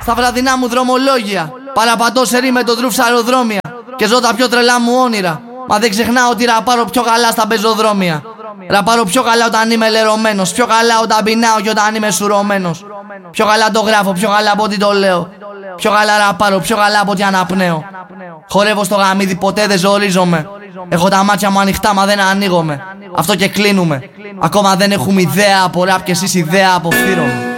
στα βραδινά μου δρομολόγια. Παραπατώ σε ρί με το τρούφ αεροδρόμια. Και ζω τα πιο τρελά μου όνειρα. Μα δεν ξεχνάω ότι ραπάρω πιο καλά στα πεζοδρόμια. Ραπάρω πιο καλά όταν είμαι λερωμένος. Πιο καλά όταν πεινάω και όταν είμαι σουρωμένος. Πιο καλά το γράφω, πιο καλά από ό,τι το λέω. Πιο καλά ραπάρω, πιο καλά από ό,τι αναπνέω. Χορεύω στο γαμίδι, ποτέ δεν ζορίζομαι. Έχω τα μάτια μου ανοιχτά, μα δεν ανοίγομαι. Αυτό και κλείνουμε. Ακόμα δεν έχουμε ιδέα από ραπ και εσείς ιδέα από φθήρωμα.